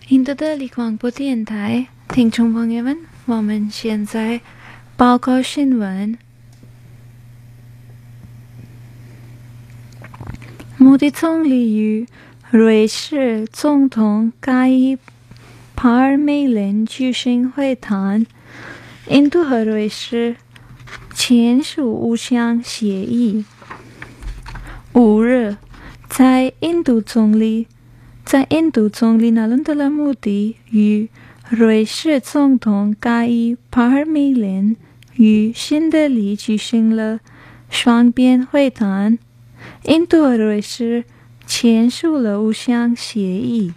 印度的立广播电台听众朋友们，我们现在报告新闻。莫迪总理与瑞士总统盖伊·帕尔梅林举行会谈，印度和瑞士签署5项协议。5日，在印度总理纳伦德拉莫迪与瑞士总统盖伊·帕尔梅林于新德里举行了双边会谈。印度和瑞士签署了5项协议。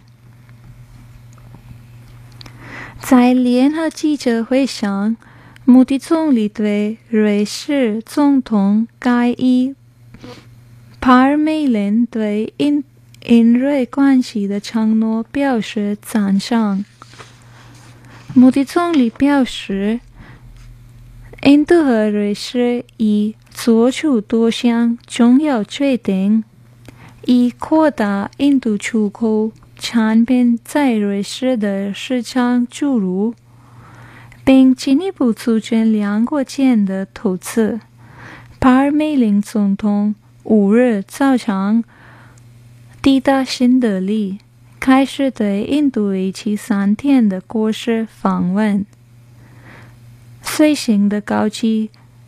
在联合记者会上，莫迪总理对瑞士总统盖伊·帕尔梅林对印瑞关系的承诺表示赞赏。莫迪总理表示，印度和瑞士已做出多项重要决定，以扩大印度出口产品在瑞士的市场注入，并进一步促进两国间的投资。帕尔梅林总统5日早上抵达新德里，开始对印度为期3天的国事访问。随行的高级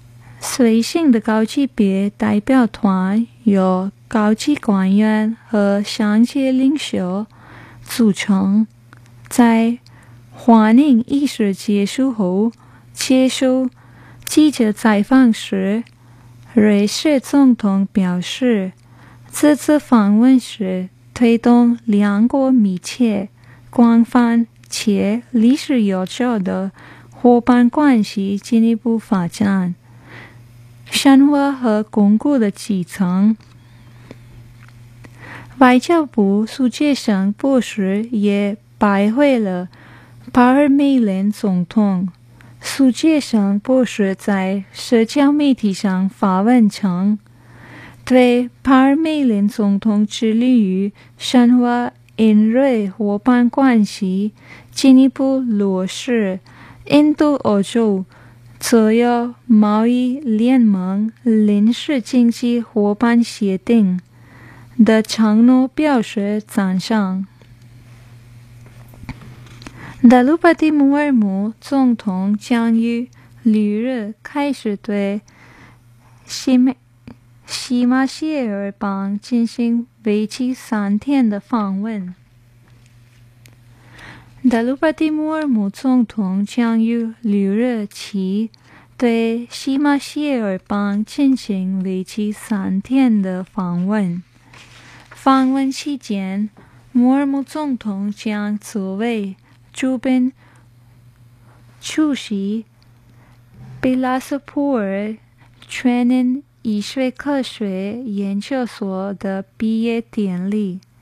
别代表团由高级官员和商界领袖组成。在欢迎仪式结束后，接受记者采访时，瑞士总统表示，这次访问是推动两国密切、广泛且历史悠久的伙伴关系进一步发展、深化和巩固的基层。外交部苏杰生博士也拜会了帕尔梅林总统。苏杰生博士在社交媒体上发文称，对帕尔梅林总统致力于深化印瑞伙伴关系、进一步落实印度欧洲自由贸易联盟临时经济伙伴协定的承诺表示赞赏。达鲁帕蒂穆尔姆总统将于6日开始对西马歇尔邦进行为期3天的访问。达鲁帕蒂穆尔姆总统将于6日起对西马歇尔邦进行为期3天的访问。访问期间，穆尔姆总统将作为主宾出席比拉斯普尔全人医学科学研究所的毕业典礼。